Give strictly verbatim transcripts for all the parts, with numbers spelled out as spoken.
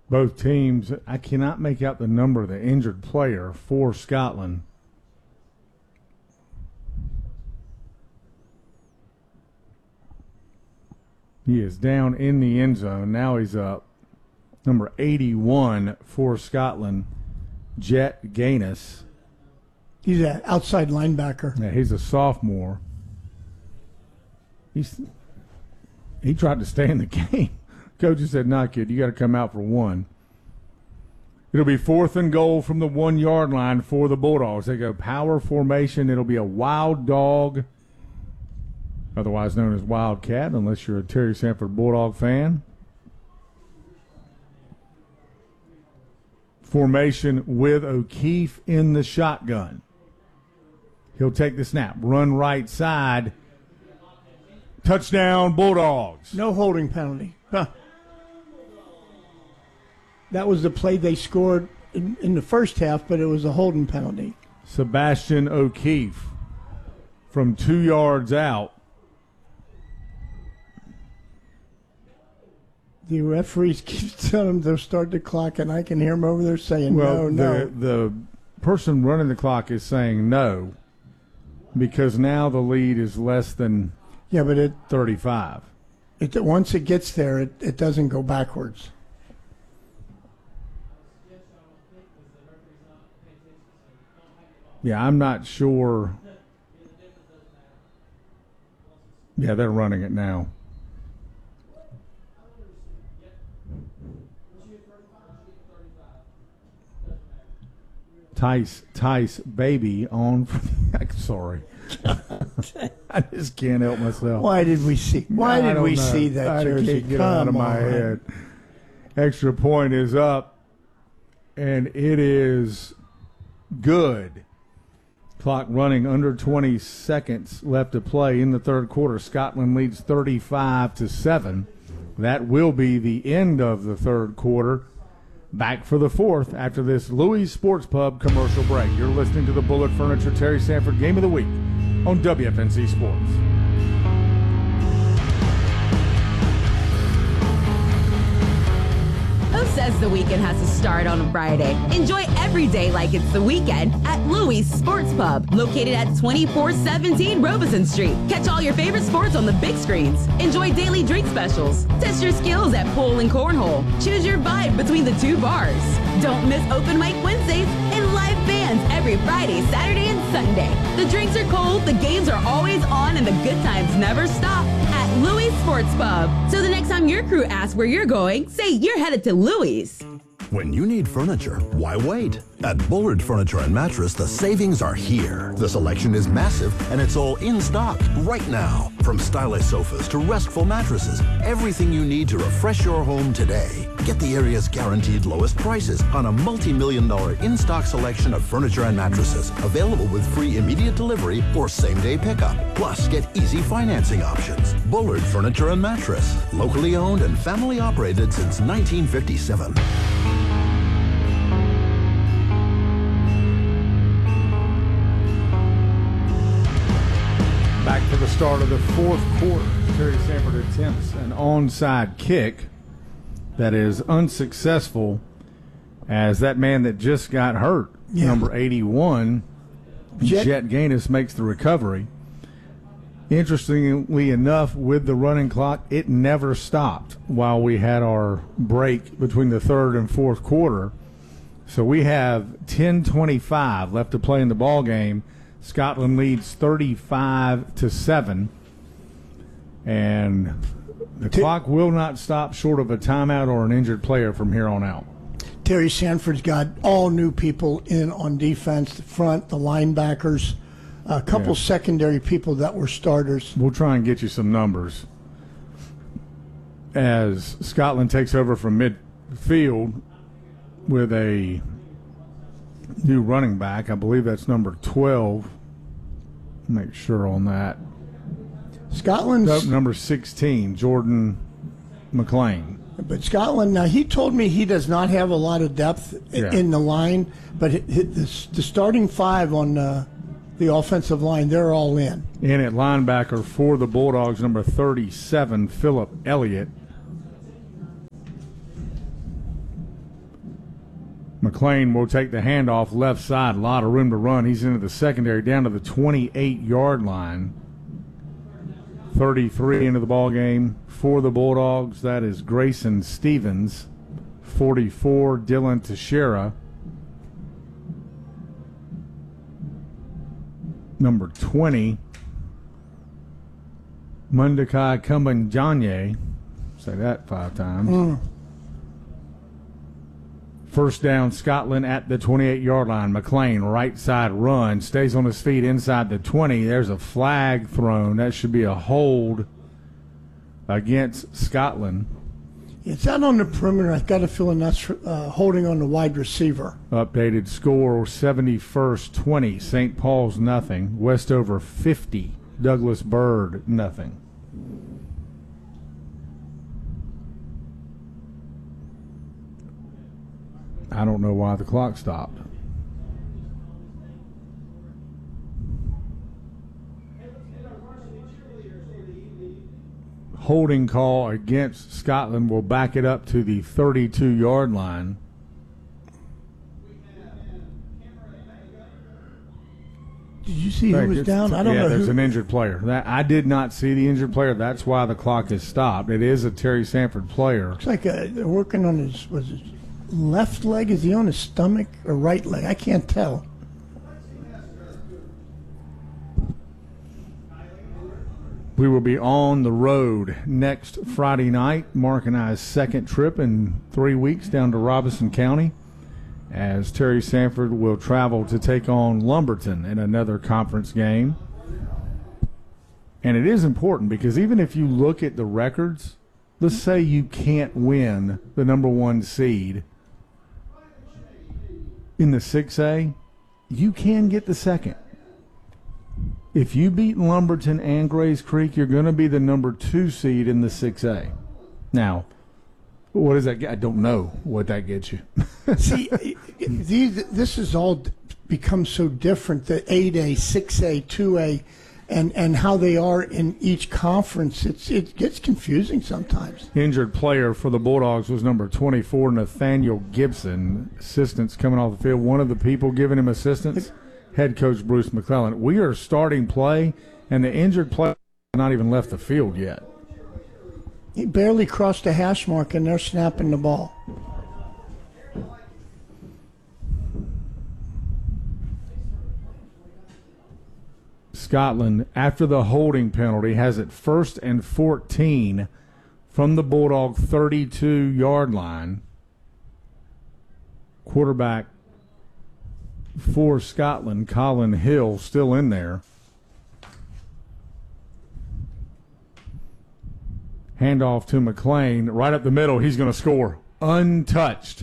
both teams. I cannot make out the number of the injured player for Scotland. He is down in the end zone. Now he's up. Number eighty-one for Scotland, Jet Gaines. He's an outside linebacker. Yeah, he's a sophomore. He's he tried to stay in the game. Coach said, "Nah, kid, you got to come out for one." It'll be fourth and goal from the one-yard line for the Bulldogs. They go power formation. It'll be a wild dog, otherwise known as Wildcat, unless you're a Terry Sanford Bulldog fan. Formation with O'Keefe in the shotgun. He'll take the snap, run right side. Touchdown, Bulldogs. No holding penalty. Huh. That was the play they scored in, in the first half, but it was a holding penalty. Sebastian O'Keefe from two yards out. The referees keep telling them to start the clock, and I can hear them over there saying well, no, no. The, the person running the clock is saying no because now the lead is less than yeah, but it thirty-five. It, once it gets there, it, it doesn't go backwards. Yeah, I'm not sure. Yeah, they're running it now. Tice, Tice, baby on. I'm sorry. I just can't help myself. Why did we see? Why I did we know. see that I jersey? can't get it Come out of on. my head. Extra point is up, and it is good. Clock running under twenty seconds left to play in the third quarter. Scotland leads thirty-five to seven. That will be the end of the third quarter. Back for the fourth after this Louis Sports Pub commercial break. You're listening to the Bullet Furniture Terry Sanford Game of the Week on W F N Z Sports. Who says the weekend has to start on a Friday? Enjoy every day like it's the weekend at Louis Sports Pub, located at twenty-four seventeen Robeson Street. Catch all your favorite sports on the big screens. Enjoy daily drink specials. Test your skills at pool and cornhole. Choose your vibe between the two bars. Don't miss open mic Wednesdays and live bands every Friday, Saturday, and Sunday. The drinks are cold, the games are always on, and the good times never stop at Louis Sports Pub. So the next time your crew asks where you're going, say you're headed to Louis. When you need furniture, why wait? At Bullard Furniture and Mattress, the savings are here. The selection is massive, and it's all in stock right now. From stylish sofas to restful mattresses, everything you need to refresh your home today. Get the area's guaranteed lowest prices on a multi-million dollar in-stock selection of furniture and mattresses, available with free immediate delivery or same-day pickup. Plus, get easy financing options. Bullard Furniture and Mattress, locally owned and family operated since nineteen fifty-seven. Back for the start of the fourth quarter. Terry Sanford attempts an onside kick that is unsuccessful as that man that just got hurt, Yeah. number eighty-one, Jet- Jet Gaines, makes the recovery. Interestingly enough, with the running clock, it never stopped while we had our break between the third and fourth quarter. So we have ten twenty-five left to play in the ball game. Scotland leads thirty-five to seven, and the T- clock will not stop short of a timeout or an injured player from here on out. Terry Sanford's got all new people in on defense, the front, the linebackers, a couple Yeah. secondary people that were starters. We'll try and get you some numbers as Scotland takes over from midfield with a new running back. I believe that's number twelve. Make sure on that. Scotland's, Nope, number sixteen, Jordan McLean. but Scotland, now he told me he does not have a lot of depth i- Yeah. in the line, but it, it, the, the starting five on uh, the offensive line, they're all in. In at linebacker for the Bulldogs, number thirty-seven, Philip Elliott. McLean will take the handoff left side. A lot of room to run. He's into the secondary down to the twenty-eight-yard line. thirty-three into the ball game for the Bulldogs. That is Grayson Stevens. forty-four, Dylan Teixeira. Number twenty, Mundakai Kumbanjanye. Say that five times. Mm. First down, Scotland at the twenty-eight-yard line. McLean, right side run, stays on his feet inside the twenty. There's a flag thrown. That should be a hold against Scotland. It's out on the perimeter. I've got a feeling that's uh, holding on the wide receiver. Updated score, seventy-first twenty. Saint Paul's nothing. Westover fifty. Douglas Byrd nothing. I don't know why the clock stopped. Holding call against Scotland will back it up to the thirty-two-yard line. Did you see who was down? I don't yeah, know. Yeah, there's who... an injured player. That I did not see the injured player. That's why the clock is stopped. It is a Terry Sanford player. Looks like uh, they're working on his, was his left leg? Is he on his stomach or right leg? I can't tell. We will be on the road next Friday night, Mark and I's second trip in three weeks down to Robeson County, as Terry Sanford will travel to take on Lumberton in another conference game. And it is important because even if you look at the records, let's say you can't win the number one seed in the six A, you can get the second. If you beat Lumberton and Grays Creek, you're going to be the number two seed in the six A. Now, what does that get? I don't know what that gets you. See, these, this has all become so different, the eight A, six A, two A, and, and how they are in each conference. It's, it gets confusing sometimes. Injured player for the Bulldogs was number twenty-four, Nathaniel Gibson. Assistance coming off the field. One of the people giving him assistance, head coach Bruce McClellan. We are starting play, and the injured player has not even left the field yet. He barely crossed the hash mark, and they're snapping the ball. Scotland, after the holding penalty, has it first and fourteen from the Bulldog thirty-two-yard line. Quarterback for Scotland, Colin Hill, still in there. Handoff to McLean, right up the middle. He's going to score. Untouched.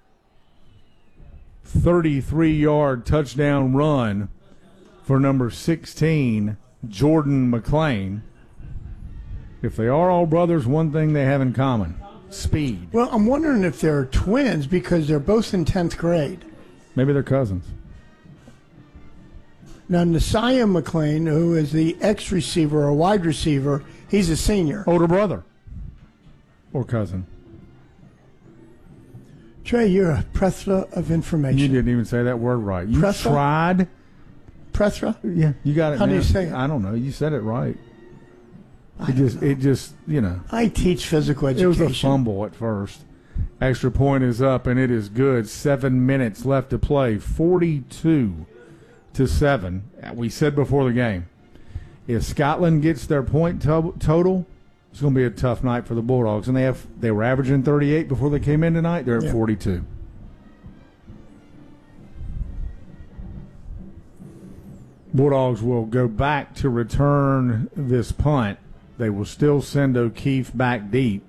thirty-three-yard touchdown run for number sixteen, Jordan McLean. If they are all brothers, one thing they have in common, speed. Well, I'm wondering if they're twins because they're both in tenth grade. Maybe they're cousins. Now, Nasiah McLean, who is the ex-receiver or wide receiver, he's a senior. Older brother or cousin. Trey, you're a plethora of information. You didn't even say that word right. You Plethora? tried. Plethora? Yeah, you got it. How now. do you say it? I don't know. You said it right. I It just, know. it just, you know. I teach physical education. It was a fumble at first. Extra point is up, and it is good. Seven minutes left to play. Forty-two to seven. We said before the game, if Scotland gets their point to- total, it's going to be a tough night for the Bulldogs. And they have they were averaging thirty-eight before they came in tonight. They're at Yeah. forty-two. Bulldogs will go back to return this punt. They will still send O'Keefe back deep.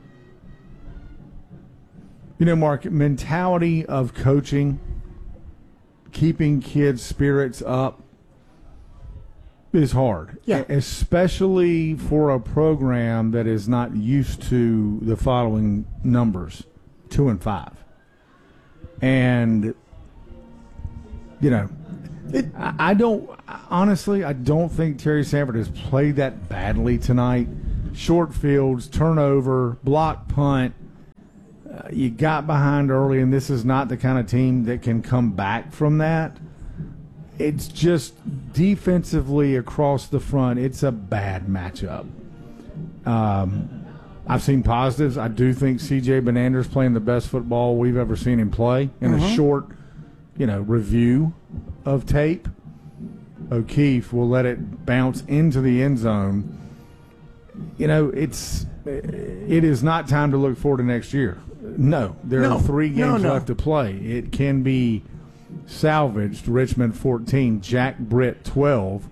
You know, Mark, mentality of coaching, keeping kids' spirits up is hard. Yeah. Especially for a program that is not used to the following numbers, two and five. And, you know, it, I, I don't, honestly, I don't think Terry Sanford has played that badly tonight. Short fields, turnover, block punt. uh, you got behind early, and this is not the kind of team that can come back from that. It's just defensively across the front, it's a bad matchup. Um, I've seen positives. I do think C J Bonander's playing the best football we've ever seen him play in Mm-hmm. a short, you know, review of tape. O'Keefe will let it bounce into the end zone. You know, it's it is not time to look forward to next year. No, there No. are three games No, no. left to play. It can be salvaged. Richmond fourteen, Jack Britt twelve.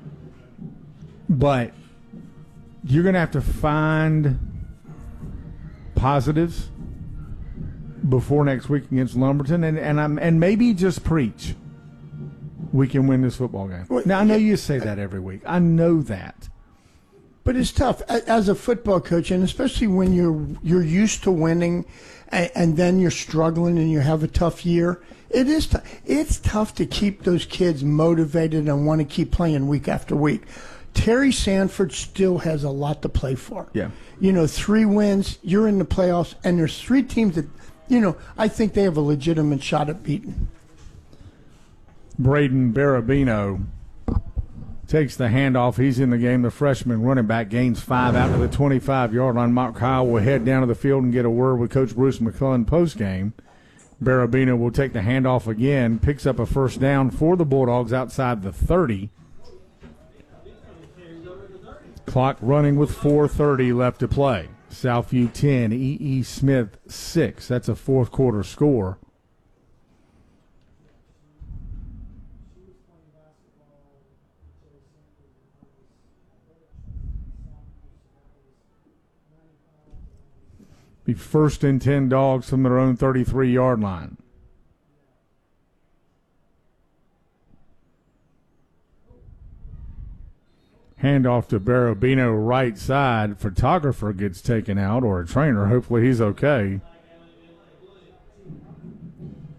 But you're going to have to find positives before next week against Lumberton, and and I'm and maybe just preach. We can win this football game. Well, Now I know yeah. you say that every week. I know that. But it's tough A- as a football coach, and especially when you're you're used to winning, and, and then you're struggling and you have a tough year. It is tough. It's tough to keep those kids motivated and want to keep playing week after week. Terry Sanford still has a lot to play for. Yeah. You know, three wins, you're in the playoffs, and there's three teams that, you know, I think they have a legitimate shot at beating. Braden Barabino takes the handoff. He's in the game. The freshman running back gains five out to the twenty-five-yard line. Mark Kyle will head down to the field and get a word with Coach Bruce McClellan postgame. Barabino will take the handoff again, picks up a first down for the Bulldogs outside the thirty. Clock running with four thirty left to play. Southview ten, E E. Smith six. That's a fourth quarter score. Be first and ten Dogs from their own thirty-three-yard line. Handoff to Barabino, right side. Photographer gets taken out, or a trainer. Hopefully he's okay.